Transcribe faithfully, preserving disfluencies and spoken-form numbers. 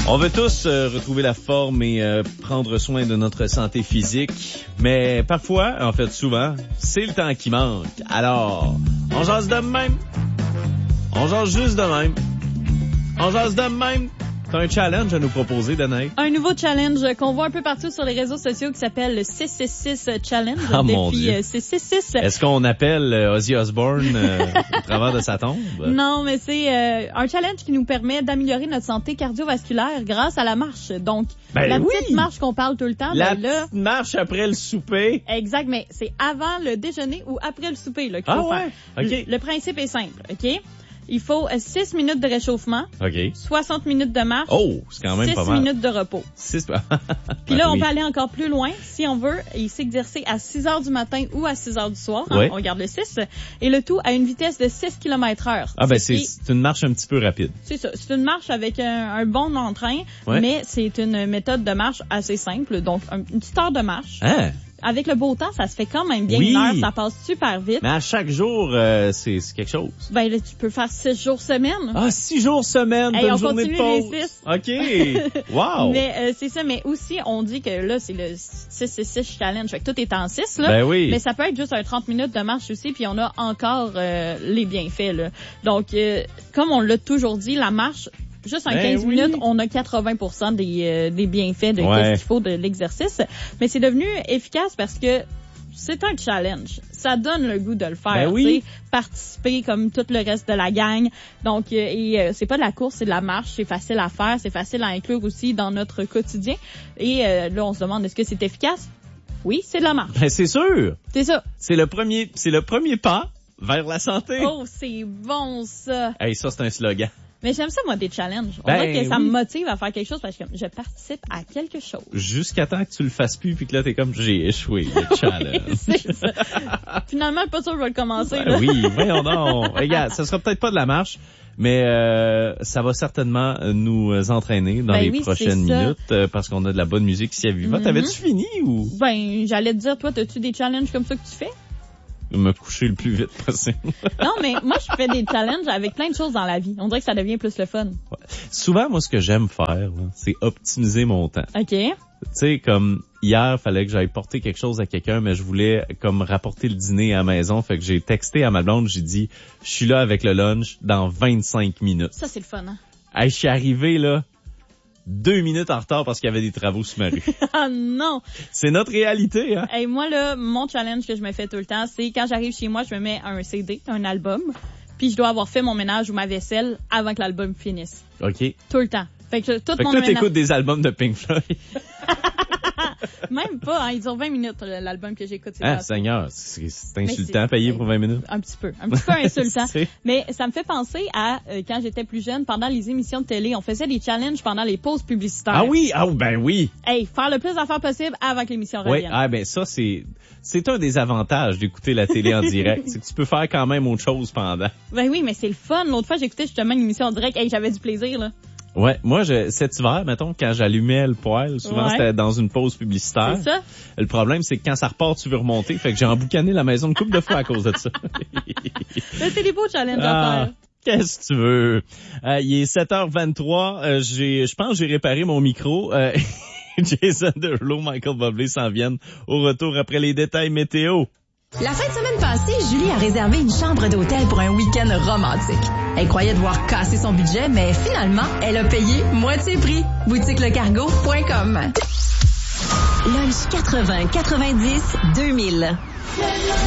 On veut tous euh, retrouver la forme et euh, prendre soin de notre santé physique, mais parfois, en fait souvent, c'est le temps qui manque. Alors, on jase de même. On jase juste de même. On jase de même. T'as un challenge à nous proposer, Danaï? Un nouveau challenge qu'on voit un peu partout sur les réseaux sociaux qui s'appelle le six six six Challenge. Ah, défi mon Dieu. six six six. Est-ce qu'on appelle euh, Ozzy Osbourne euh, au travers de sa tombe? Non, mais c'est euh, un challenge qui nous permet d'améliorer notre santé cardiovasculaire grâce à la marche. Donc, ben la oui. petite marche qu'on parle tout le temps, La ben là... petite marche après le souper. Exact, mais c'est avant le déjeuner ou après le souper là, qu'il Ah faut ouais? faire. OK. Le, le principe est simple, OK? Il faut six minutes de réchauffement, OK. soixante minutes de marche, Oh, c'est quand même pas mal. six minutes de repos. Six... Puis là, on oui. peut aller encore plus loin. Si on veut, il s'exercer à six heures du matin ou à six heures du soir. Hein, Ouais. on garde le six. Et le tout à une vitesse de six kilomètres heure. Ah ben Ce c'est, qui- c'est une marche un petit peu rapide. C'est ça. C'est une marche avec un, un bon entrain, Ouais. mais c'est une méthode de marche assez simple. Donc, un- une petite heure de marche. Hein? Avec le beau temps, ça se fait quand même bien Oui. une heure. Ça passe super vite. Mais à chaque jour, euh, c'est, c'est quelque chose. Ben là, tu peux faire six jours semaine. Ah, six jours semaine, Hey, t'as on une journée de continue pause. les six. OK. Wow. Mais euh, c'est ça, mais aussi, on dit que là, c'est le six six six challenge. Fait que tout est en six, là. Ben oui. Mais ça peut être juste un trente minutes de marche aussi, puis on a encore euh, les bienfaits, là. Donc, euh, comme on l'a toujours dit, la marche, juste en Ben quinze oui. minutes, on a quatre-vingts pour cent des, euh, des bienfaits de Ouais. qu'est-ce qu'il faut de l'exercice. Mais c'est devenu efficace parce que c'est un challenge. Ça donne le goût de le faire. Ben oui. tu sais, participer comme tout le reste de la gang. Donc, euh, et euh, c'est pas de la course, c'est de la marche. C'est facile à faire, c'est facile à inclure aussi dans notre quotidien. Et euh, là, on se demande, est-ce que c'est efficace? Oui, c'est de la marche. Ben c'est sûr. C'est ça. C'est le premier, c'est le premier pas vers la santé. Oh, c'est bon, ça. Hey, ça c'est un slogan. Mais j'aime ça, moi, des challenges. On Ben dirait que ça oui. me motive à faire quelque chose parce que je participe à quelque chose. Jusqu'à temps que tu le fasses plus puis que là t'es comme j'ai échoué le challenge. C'est ça. Finalement, pas sûr que je vais le commencer, Ben là. oui, voyons donc. Regarde, ça sera peut-être pas de la marche, mais euh, ça va certainement nous entraîner dans Ben les oui, prochaines c'est ça. minutes euh, parce qu'on a de la bonne musique ici à Viva. Mhm. T'avais-tu fini ou Ben, j'allais te dire, toi, as-tu des challenges comme ça que tu fais? me coucher le plus vite possible? Non, mais moi, je fais des challenges avec plein de choses dans la vie. On dirait que ça devient plus le fun. Souvent, moi, ce que j'aime faire, là, c'est optimiser mon temps. OK. Tu sais, comme hier, fallait que j'aille porter quelque chose à quelqu'un, mais je voulais comme rapporter le dîner à la maison. Fait que j'ai texté à ma blonde, j'ai dit, je suis là avec le lunch dans vingt-cinq minutes. Ça, c'est le fun, hein? Hey, je suis arrivé, là, deux minutes en retard parce qu'il y avait des travaux sur ma rue. Ah non! C'est notre réalité, hein? Hey, moi, là, mon challenge que je me fais tout le temps, c'est quand j'arrive chez moi, je me mets un C D, un album, puis je dois avoir fait mon ménage ou ma vaisselle avant que l'album finisse. OK. Tout le temps. Fait que je- tout Fait que mon là, ménage... t'écoutes des albums de Pink Floyd. Même pas, hein, ils durent vingt minutes, l'album que j'écoute. c'est Ah, pas- Seigneur, c'est, c'est Mais insultant c'est- payer pour vingt minutes. Un petit peu. Un petit peu insultant. C'est- Mais ça me fait penser à euh, quand j'étais plus jeune, pendant les émissions de télé, on faisait des challenges pendant les pauses publicitaires. Ah oui, ah ben oui. Hey, faire le plus d'affaires possible avant que l'émission Oui, revienne. ah ben ça c'est c'est un des avantages d'écouter la télé en direct, c'est que tu peux faire quand même autre chose pendant. Ben oui, mais c'est le fun. L'autre fois, j'écoutais justement une émission en direct. Hey, j'avais du plaisir, là. Ouais, moi je cet hiver, mettons, quand j'allumais le poêle, souvent Ouais. c'était dans une pause publicitaire. C'est ça? Le problème c'est que quand ça repart, tu veux remonter, fait que j'ai emboucané la maison une couple de fois à cause de ça. Mais c'est des beaux challenges à Ah, faire. qu'est-ce que tu veux? Euh, il est sept heures vingt-trois, euh, j'ai je pense que j'ai réparé mon micro. Euh, Jason Derulo, Michael Bublé s'en viennent au retour après les détails météo. La fin de semaine passée, Julie a réservé une chambre d'hôtel pour un week-end romantique. Elle croyait devoir casser son budget, mais finalement, elle a payé moitié prix. boutique le cargo point com. Lunch quatre-vingts quatre-vingt-dix deux mille.